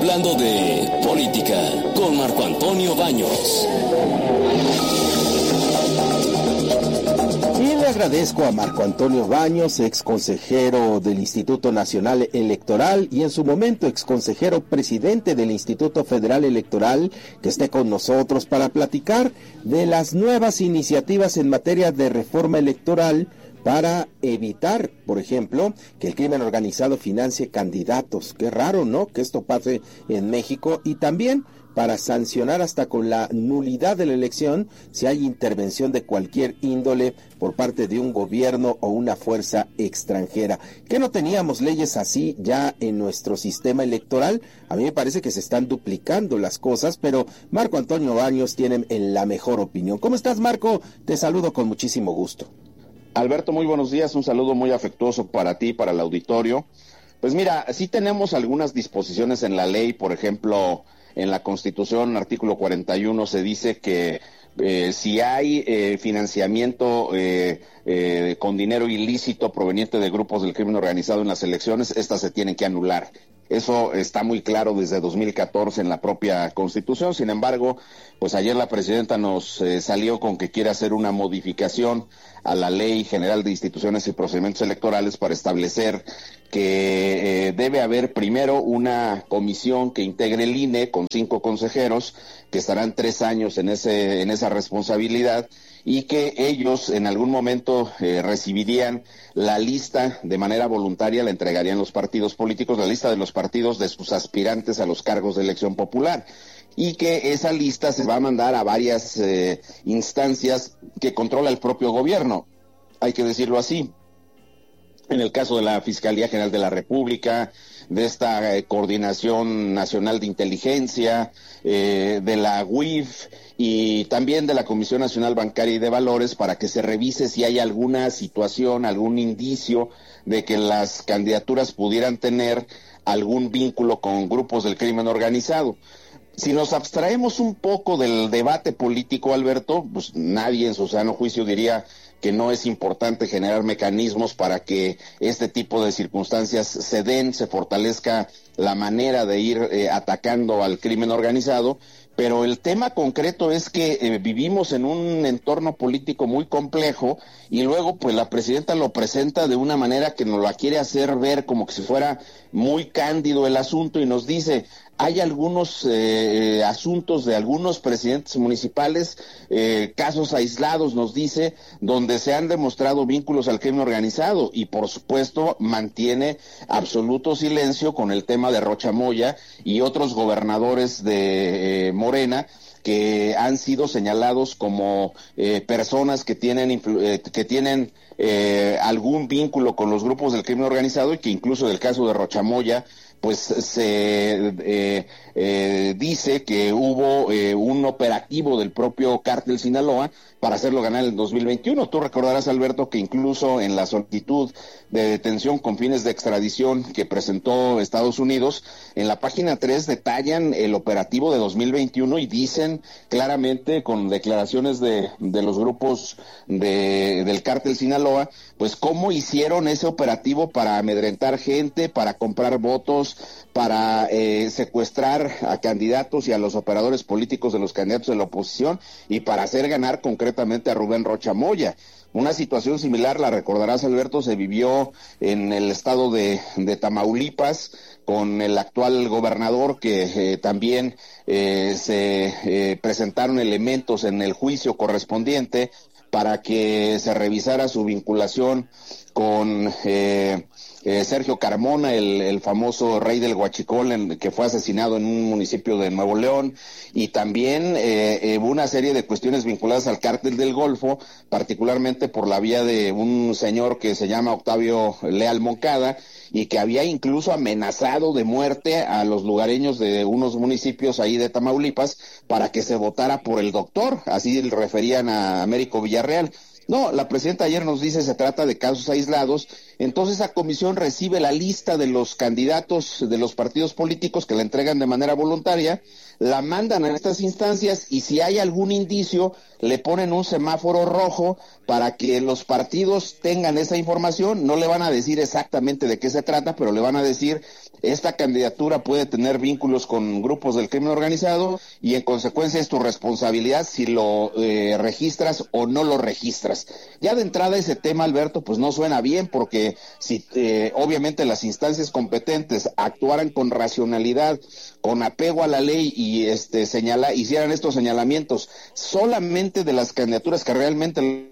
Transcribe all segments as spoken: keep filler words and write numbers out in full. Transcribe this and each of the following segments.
hablando de política con Marco Antonio Baños. Y le agradezco a Marco Antonio Baños, ex consejero del Instituto Nacional Electoral y en su momento ex consejero presidente del Instituto Federal Electoral, que esté con nosotros para platicar de las nuevas iniciativas en materia de reforma electoral para evitar, por ejemplo, que el crimen organizado financie candidatos. Qué raro, ¿no?, que esto pase en México. Y también para sancionar hasta con la nulidad de la elección si hay intervención de cualquier índole por parte de un gobierno o una fuerza extranjera. ¿Que no teníamos leyes así ya en nuestro sistema electoral? A mí me parece que se están duplicando las cosas, pero Marco Antonio Baños tiene la mejor opinión. ¿Cómo estás, Marco? Te saludo con muchísimo gusto. Alberto, muy buenos días, un saludo muy afectuoso para ti, para el auditorio. Pues mira, sí tenemos algunas disposiciones en la ley, por ejemplo, en la Constitución, artículo cuarenta y uno, se dice que eh, si hay eh, financiamiento eh, eh, con dinero ilícito proveniente de grupos del crimen organizado en las elecciones, estas se tienen que anular. Eso está muy claro desde dos mil catorce en la propia Constitución. Sin embargo, pues ayer la presidenta nos eh, salió con que quiere hacer una modificación a la Ley General de Instituciones y Procedimientos Electorales para establecer que eh, debe haber primero una comisión que integre el I N E con cinco consejeros que estarán tres años en ese en esa responsabilidad, y que ellos en algún momento eh, recibirían la lista de manera voluntaria, la entregarían los partidos políticos, la lista de los partidos de sus aspirantes a los cargos de elección popular, y que esa lista se va a mandar a varias eh, instancias que controla el propio gobierno, hay que decirlo así. En el caso de la Fiscalía General de la República, de esta eh, Coordinación Nacional de Inteligencia, eh, de la U I F y también de la Comisión Nacional Bancaria y de Valores, para que se revise si hay alguna situación, algún indicio de que las candidaturas pudieran tener algún vínculo con grupos del crimen organizado. Si nos abstraemos un poco del debate político, Alberto, pues nadie en su sano juicio diría que no es importante generar mecanismos para que este tipo de circunstancias se den, se fortalezca la manera de ir eh, atacando al crimen organizado, pero el tema concreto es que eh, vivimos en un entorno político muy complejo y luego pues la presidenta lo presenta de una manera que nos la quiere hacer ver como que si fuera muy cándido el asunto, y nos dice: hay algunos eh, asuntos de algunos presidentes municipales, eh, casos aislados, nos dice, donde se han demostrado vínculos al crimen organizado, y por supuesto mantiene absoluto silencio con el tema de Rocha Moya y otros gobernadores de eh, Morena que han sido señalados como eh, personas que tienen eh, que tienen eh, algún vínculo con los grupos del crimen organizado, y que incluso del caso de Rocha Moya pues se eh, eh, dice que hubo eh, un operativo del propio Cártel Sinaloa para hacerlo ganar en dos mil veintiuno. Tú recordarás, Alberto, que incluso en la solicitud de detención con fines de extradición que presentó Estados Unidos, en la página tres detallan el operativo de dos mil veintiuno y dicen claramente, con declaraciones de, de los grupos de, del Cártel Sinaloa, pues cómo hicieron ese operativo para amedrentar gente, para comprar votos, para eh, secuestrar a candidatos y a los operadores políticos de los candidatos de la oposición, y para hacer ganar concretamente a Rubén Rocha Moya. Una situación similar, la recordarás, Alberto, se vivió en el estado de, de Tamaulipas con el actual gobernador, que eh, también eh, se eh, presentaron elementos en el juicio correspondiente para que se revisara su vinculación con eh, eh, Sergio Carmona, el, el famoso rey del Huachicol, en, que fue asesinado en un municipio de Nuevo León, y también eh, eh, una serie de cuestiones vinculadas al Cártel del Golfo, particularmente por la vía de un señor que se llama Octavio Leal Moncada, y que había incluso amenazado de muerte a los lugareños de unos municipios ahí de Tamaulipas para que se votara por el doctor, así le referían a Américo Villarreal. No, la presidenta ayer nos dice se trata de casos aislados. Entonces esa comisión recibe la lista de los candidatos de los partidos políticos que la entregan de manera voluntaria, la mandan a estas instancias, y si hay algún indicio le ponen un semáforo rojo para que los partidos tengan esa información. No le van a decir exactamente de qué se trata, pero le van a decir esta candidatura puede tener vínculos con grupos del crimen organizado y en consecuencia es tu responsabilidad si lo eh, registras o no lo registras. Ya de entrada ese tema, Alberto, pues no suena bien, porque si eh, obviamente las instancias competentes actuaran con racionalidad, con apego a la ley y este señala, hicieran estos señalamientos solamente de las candidaturas que realmente...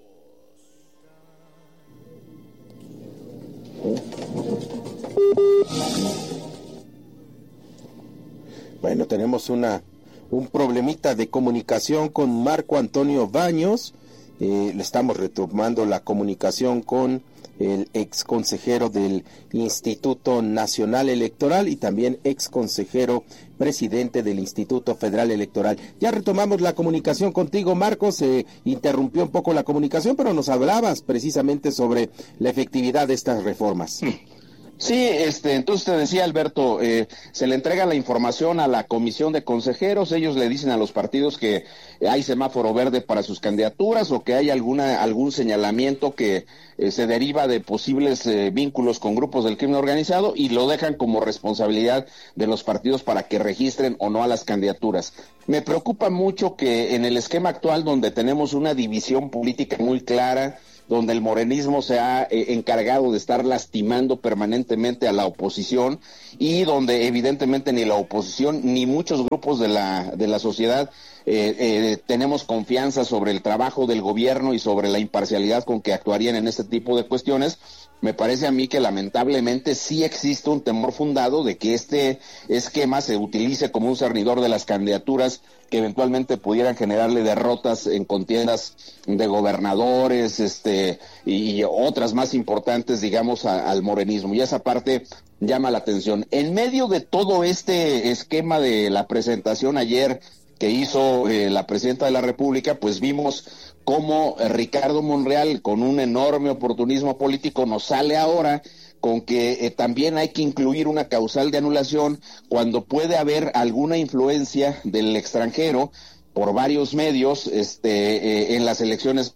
Bueno, tenemos una un problemita de comunicación con Marco Antonio Baños. Eh, le estamos retomando la comunicación con el ex consejero del Instituto Nacional Electoral y también ex consejero presidente del Instituto Federal Electoral. Ya retomamos la comunicación contigo, Marcos. Se interrumpió un poco la comunicación, pero nos hablabas precisamente sobre la efectividad de estas reformas. Sí, este, entonces te decía, Alberto, eh, se le entrega la información a la comisión de consejeros, ellos le dicen a los partidos que hay semáforo verde para sus candidaturas o que hay alguna algún señalamiento que eh, se deriva de posibles eh, vínculos con grupos del crimen organizado y lo dejan como responsabilidad de los partidos para que registren o no a las candidaturas. Me preocupa mucho que en el esquema actual, donde tenemos una división política muy clara, donde el morenismo se ha eh, encargado de estar lastimando permanentemente a la oposición y donde evidentemente ni la oposición ni muchos grupos de la de la sociedad eh, eh, tenemos confianza sobre el trabajo del gobierno y sobre la imparcialidad con que actuarían en este tipo de cuestiones. Me parece a mí que lamentablemente sí existe un temor fundado de que este esquema se utilice como un cernidor de las candidaturas que eventualmente pudieran generarle derrotas en contiendas de gobernadores, este, y otras más importantes, digamos, a, al morenismo. Y esa parte llama la atención. En medio de todo este esquema de la presentación ayer que hizo eh, la presidenta de la República, pues vimos cómo Ricardo Monreal, con un enorme oportunismo político, nos sale ahora con que eh, también hay que incluir una causal de anulación cuando puede haber alguna influencia del extranjero por varios medios este, eh, en las elecciones.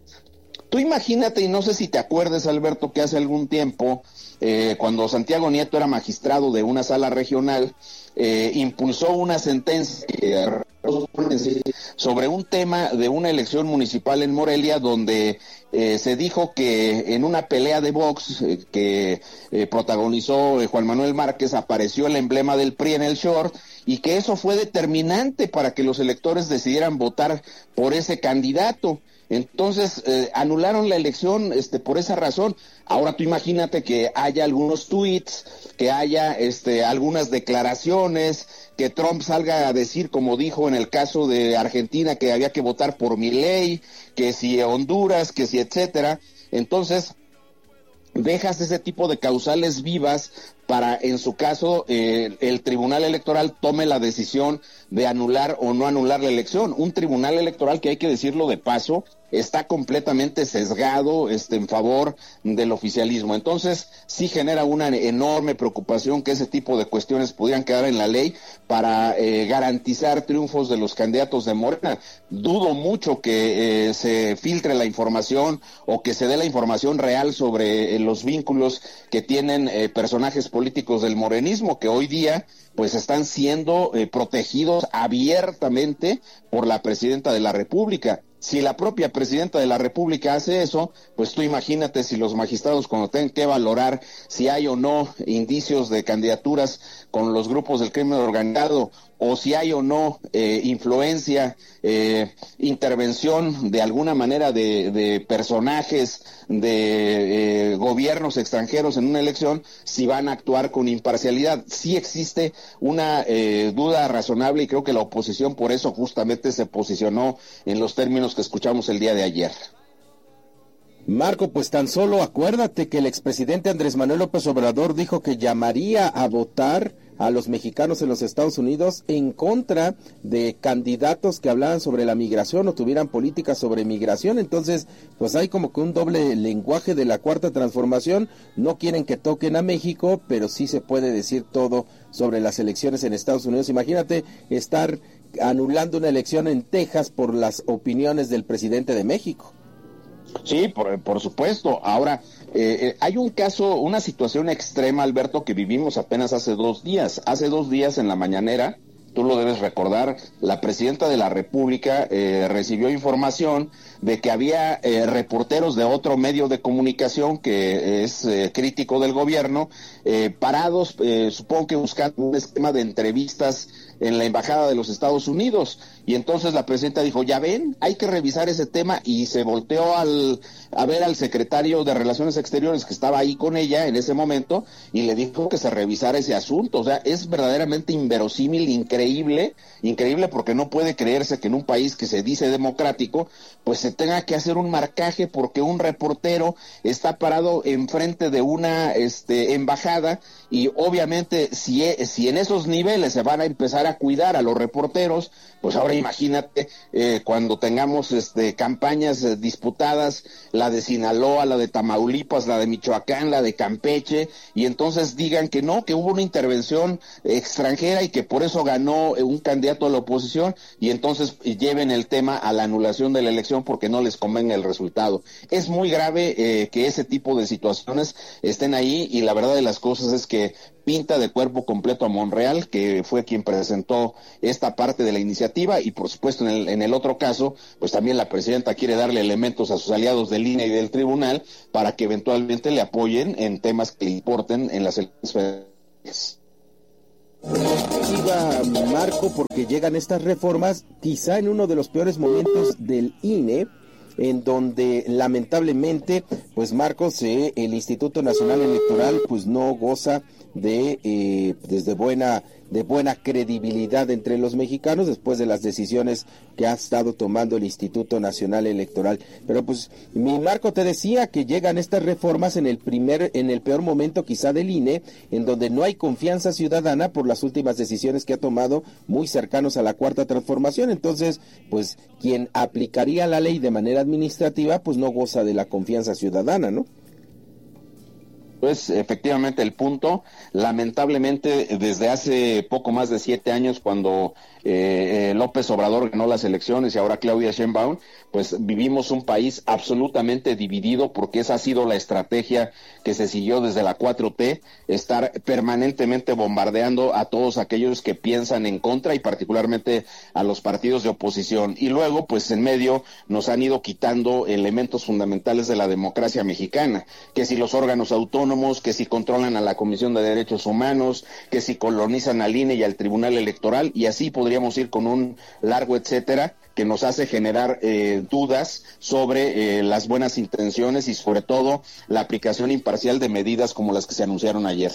Tú imagínate, y no sé si te acuerdas, Alberto, que hace algún tiempo, eh, cuando Santiago Nieto era magistrado de una sala regional, eh, impulsó una sentencia eh, sobre un tema de una elección municipal en Morelia, donde eh, se dijo que en una pelea de box eh, que eh, protagonizó eh, Juan Manuel Márquez apareció el emblema del P R I en el short y que eso fue determinante para que los electores decidieran votar por ese candidato. Entonces eh, anularon la elección este por esa razón. Ahora tú imagínate que haya algunos tweets, que haya este algunas declaraciones, que Trump salga a decir, como dijo en el caso de Argentina, que había que votar por Milei, que si Honduras, que si etcétera. Entonces dejas ese tipo de causales vivas para, en su caso, eh, el Tribunal Electoral tome la decisión de anular o no anular la elección. Un Tribunal Electoral que, hay que decirlo de paso, está completamente sesgado este, en favor del oficialismo. Entonces, sí genera una enorme preocupación que ese tipo de cuestiones pudieran quedar en la ley para eh, garantizar triunfos de los candidatos de Morena. Dudo mucho que eh, se filtre la información o que se dé la información real sobre eh, los vínculos que tienen eh, personajes políticos del morenismo, que hoy día pues están siendo eh, protegidos abiertamente por la presidenta de la República. Si la propia presidenta de la República hace eso, pues tú imagínate si los magistrados, cuando tengan que valorar si hay o no indicios de candidaturas con los grupos del crimen organizado, o si hay o no eh, influencia, eh, intervención de alguna manera de, de personajes de eh, gobiernos extranjeros en una elección, si van a actuar con imparcialidad. Sí existe una eh, duda razonable y creo que la oposición por eso justamente se posicionó en los términos que escuchamos el día de ayer. Marco, pues tan solo acuérdate que el expresidente Andrés Manuel López Obrador dijo que llamaría a votar a los mexicanos en los Estados Unidos en contra de candidatos que hablaran sobre la migración o tuvieran políticas sobre migración. Entonces, pues hay como que un doble lenguaje de la Cuarta Transformación. No quieren que toquen a México, pero sí se puede decir todo sobre las elecciones en Estados Unidos. Imagínate estar anulando una elección en Texas por las opiniones del presidente de México. Sí, por, por supuesto. Ahora, eh, eh, hay un caso, una situación extrema, Alberto, que vivimos apenas hace dos días. Hace dos días en la mañanera, tú lo debes recordar, la presidenta de la República eh, recibió información de que había eh, reporteros de otro medio de comunicación que es eh, crítico del gobierno, eh, parados, eh, supongo que buscando un esquema de entrevistas en la Embajada de los Estados Unidos. Y entonces la presidenta dijo, ya ven, hay que revisar ese tema, y se volteó al, a ver al secretario de Relaciones Exteriores que estaba ahí con ella en ese momento, y le dijo que se revisara ese asunto. O sea, es verdaderamente inverosímil, increíble, increíble porque no puede creerse que en un país que se dice democrático, pues se tenga que hacer un marcaje porque un reportero está parado enfrente de una este, embajada, y obviamente si, si en esos niveles se van a empezar a cuidar a los reporteros, pues ahora imagínate eh, cuando tengamos este, campañas eh, disputadas, la de Sinaloa, la de Tamaulipas, la de Michoacán, la de Campeche, y entonces digan que no, que hubo una intervención extranjera y que por eso ganó eh, un candidato a la oposición, y entonces eh, lleven el tema a la anulación de la elección porque no les convenga el resultado. Es muy grave eh, que ese tipo de situaciones estén ahí, y la verdad de las cosas es que pinta de cuerpo completo a Monreal, que fue quien presentó esta parte de la iniciativa, y por supuesto en el, en el otro caso, pues también la presidenta quiere darle elementos a sus aliados del I N E y del tribunal para que eventualmente le apoyen en temas que le importen en las elecciones federales. Iba, Marco, porque llegan estas reformas quizá en uno de los peores momentos del I N E, en donde lamentablemente, pues Marcos, eh, el Instituto Nacional Electoral pues no goza de eh, desde buena de buena credibilidad entre los mexicanos después de las decisiones que ha estado tomando el Instituto Nacional Electoral. Pero pues mi Marco, te decía que llegan estas reformas en el primer en el peor momento quizá del I N E, en donde no hay confianza ciudadana por las últimas decisiones que ha tomado muy cercanos a la Cuarta Transformación. Entonces, pues quien aplicaría la ley de manera administrativa pues no goza de la confianza ciudadana, ¿no? Pues efectivamente el punto, lamentablemente desde hace poco más de siete años cuando eh, eh, López Obrador ganó las elecciones y ahora Claudia Sheinbaum, pues vivimos un país absolutamente dividido, porque esa ha sido la estrategia que se siguió desde la cuatro T, estar permanentemente bombardeando a todos aquellos que piensan en contra, y particularmente a los partidos de oposición. Y luego pues en medio nos han ido quitando elementos fundamentales de la democracia mexicana, que si los órganos autónomos, que si controlan a la Comisión de Derechos Humanos, que si colonizan al I N E y al Tribunal Electoral, y así podríamos ir con un largo etcétera, que nos hace generar eh, dudas sobre eh, las buenas intenciones y sobre todo la aplicación imparcial de medidas como las que se anunciaron ayer.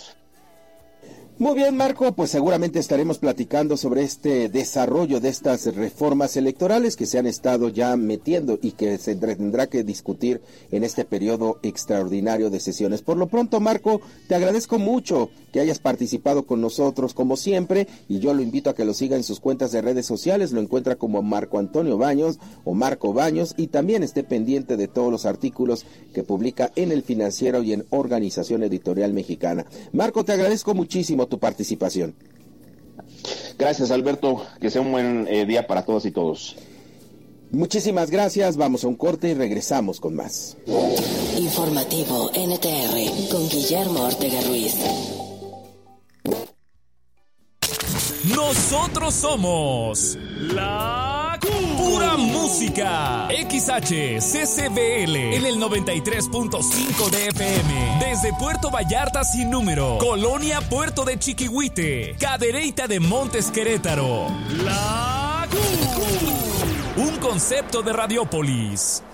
Muy bien, Marco, pues seguramente estaremos platicando sobre este desarrollo de estas reformas electorales que se han estado ya metiendo y que se tendrá que discutir en este periodo extraordinario de sesiones. Por lo pronto, Marco, te agradezco mucho que hayas participado con nosotros como siempre, y yo lo invito a que lo siga en sus cuentas de redes sociales. Lo encuentra como Marco Antonio Baños o Marco Baños, y también esté pendiente de todos los artículos que publica en El Financiero y en Organización Editorial Mexicana. Marco, te agradezco muchísimo tu participación. Gracias, Alberto, que sea un buen eh, día para todos y todos. Muchísimas gracias, vamos a un corte y regresamos con más. Informativo N T R con Guillermo Ortega Ruiz. Nosotros somos la pura música. X H C C B L en el noventa y tres punto cinco de F M. Desde Puerto Vallarta sin número, Colonia Puerto de Chiquihuite, Cadereyta de Montes Querétaro. La un concepto de Radiópolis.